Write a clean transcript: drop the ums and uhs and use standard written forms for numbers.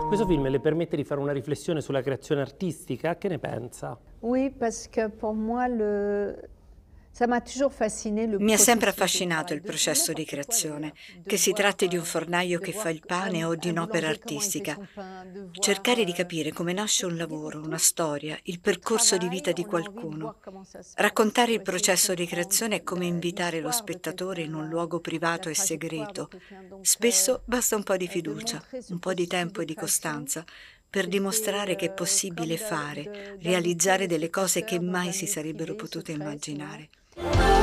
Questo film le permette di fare una riflessione sulla creazione artistica, che ne pensa? Oui, parce que pour moi, ça m'a toujours fasciné le Mi ha sempre processus de affascinato il travail, de processo di n'importe quoi creazione, d'ailleurs, che si tratti di un fornaio che fa il pane o di un un'opera boulanger comment il fait artistica. son pain, de voir, Cercare di capire come nasce un lavoro, una storia, il percorso di vita di on a envie de qualcuno. voir comment ça se passe Raccontare pour il essayer de processo di comprendre creazione è come invitare lo l'histoire de spettatore in quelqu'un, un luogo la privato e trajectoire de segreto. quelqu'un. Donc, Spesso basta un po' di de fiducia, montrer ce un po' di processus tempo de e di création, costanza per c'était dimostrare che è possibile comme fare, d'inviter realizzare le delle cose che spectateur dans mai un si lieu sarebbero privé potute secret souvent. immaginare.